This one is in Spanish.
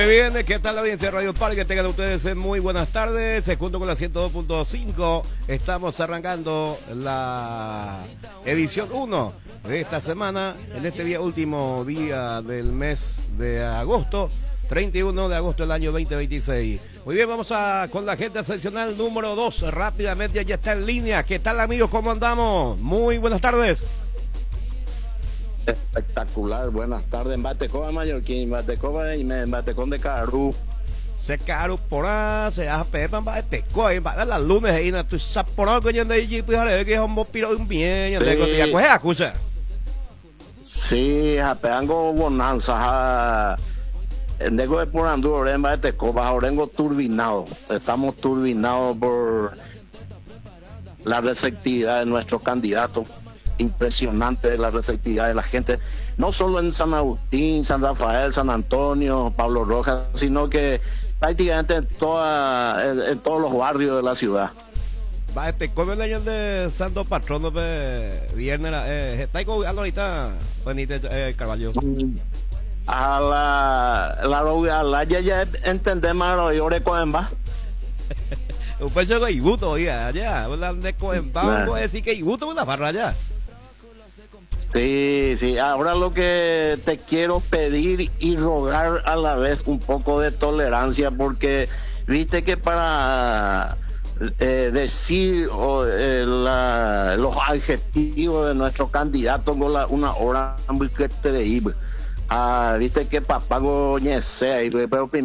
Muy bien, ¿qué tal la audiencia de Radio Parque? Tengan ustedes muy buenas tardes. Junto con la 102.5 estamos arrancando la edición 1 de esta semana, en este día último día del mes de agosto, 31 de agosto del año 2026. Muy bien, vamos con la gente seccional número 2. Rápidamente ya está en línea. ¿Qué tal, amigos? ¿Cómo andamos? Muy buenas tardes. Espectacular, buenas tardes. Batecoba Mallorquín, Batecoba y Batecón de Carú. Se caro por ahí, se hace pepan para este coi, para las lunes ahí, na tu saporo que yo andé allí, pues ahora que es un piro un bien, andé con tía, coge acusa. Sí, japeango bonanza, andego de por andu, oren Batecoba, orengo turbinado. Estamos turbinados por la receptividad de nuestros candidatos. Impresionante la receptividad de la gente, no solo en San Agustín, San Rafael, San Antonio, Pablo Rojas, sino que prácticamente en todos los barrios de la ciudad. Va, ¿cómo es la ley de Santo Patrono de viernes? ¿Está con algo ahorita, Benítez Carvalho? A la ya entendemos, yo recuerdo. Un pecho de Ibuto, oiga, allá, de Coembao, voy a decir que Ibuto es una farra allá. Sí, ahora lo que te quiero pedir y rogar a la vez un poco de tolerancia, porque viste que para decir los adjetivos de nuestro candidato con una hora muy increíble. Viste que papá goñese, pero